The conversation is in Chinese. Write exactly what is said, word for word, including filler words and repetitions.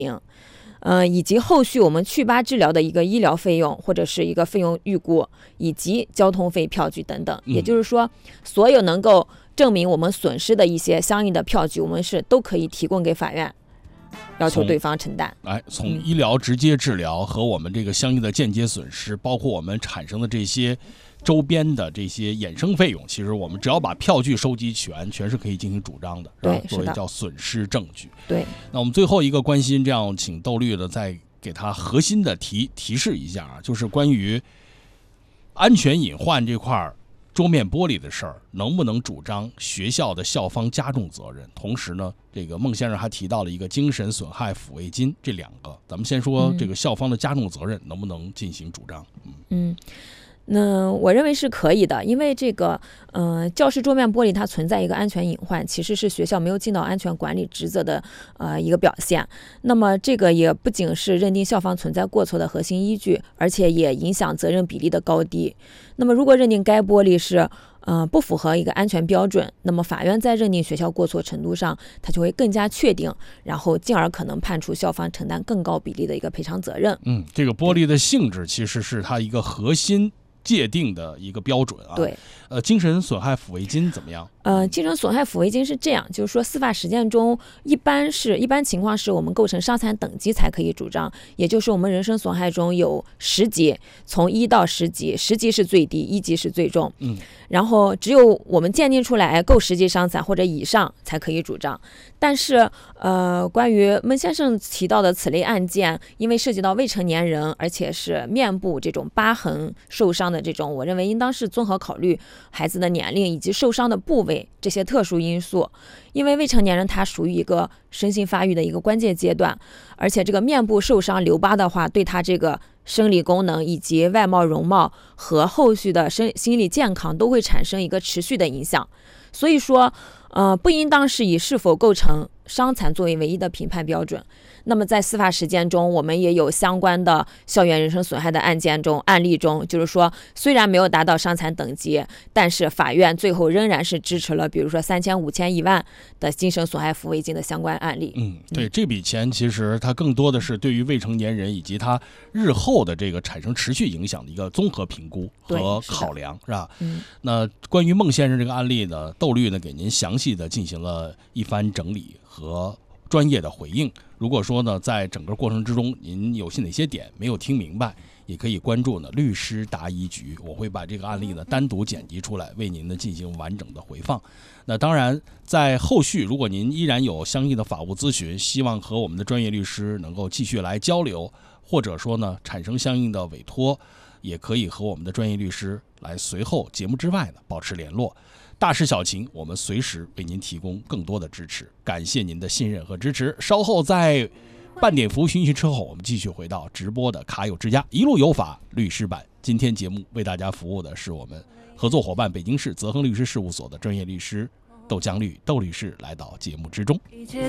呃，以及后续我们去疤治疗的一个医疗费用或者是一个费用预估，以及交通费、票据等等。 嗯、 也就是说，所有能够证明我们损失的一些相应的票据，我们是都可以提供给法院，要求对方承担。 哎，从医疗直接治疗和我们这个相应的间接损失，包括我们产生的这些周边的这些衍生费用，其实我们只要把票据收集全，全是可以进行主张的， 对， 作为叫损失证据。 对。 那我们最后一个关心，这样请窦律的再给他核心的提提示一下啊，就是关于安全隐患这块桌面玻璃的事儿，能不能主张学校的校方加重责任？同时呢，这个孟先生还提到了一个精神损害抚慰金，这两个，咱们先说这个校方的加重责任能不能进行主张？ 嗯。嗯那我认为是可以的，因为这个，呃，教室桌面玻璃它存在一个安全隐患，其实是学校没有尽到安全管理职责的，呃，一个表现。那么这个也不仅是认定校方存在过错的核心依据，而且也影响责任比例的高低。那么如果认定该玻璃是，呃，不符合一个安全标准，那么法院在认定学校过错程度上，它就会更加确定，然后进而可能判处校方承担更高比例的一个赔偿责任。 嗯，这个玻璃的性质其实是它一个核心界定的一个标准啊。 对。 呃，精神损害抚慰金怎么样？ 呃，精神损害抚慰金是这样，就是说司法实践中一般是一般情况是我们构成伤残等级才可以主张，也就是我们人身损害中有十级，从一到十级，十级是最低，一级是最重。 嗯， 然后只有我们鉴定出来够十级伤残或者以上才可以主张。但是呃，关于孟先生提到的此类案件，因为涉及到未成年人，而且是面部这种疤痕受伤的这种，我认为应当是综合考虑孩子的年龄以及受伤的部位这些特殊因素，因为未成年人他属于一个身心发育的一个关键阶段，而且这个面部受伤留疤的话，对他这个生理功能以及外貌容貌和后续的身心理健康都会产生一个持续的影响。所以说，呃，不应当是以是否构成伤残作为唯一的评判标准。那么在司法实践中，我们也有相关的校园人身损害的案件中案例中，就是说虽然没有达到伤残等级，但是法院最后仍然是支持了比如说三千五千一万的精神损害抚慰金的相关案例。 嗯，对，这笔钱其实它更多的是对于未成年人以及他日后的这个产生持续影响的一个综合评估和考量， 是, 是吧？ 嗯。 那关于孟先生这个案例呢，窦律呢给您详细的进行了一番整理和专业的回应。如果说呢，在整个过程之中您有些哪些点没有听明白，也可以关注呢律师答疑局，我会把这个案例呢单独剪辑出来，为您呢进行完整的回放。那当然，在后续如果您依然有相应的法务咨询，希望和我们的专业律师能够继续来交流，或者说呢产生相应的委托，也可以和我们的专业律师来随后节目之外呢保持联络。大事小情，我们随时为您提供更多的支持，感谢您的信任和支持。稍后在半点服务讯息之后，我们继续回到直播的卡友之家一路有法律师版。今天节目为大家服务的是我们合作伙伴北京市泽亨律师事务所的专业律师窦江律窦律师来到节目之中。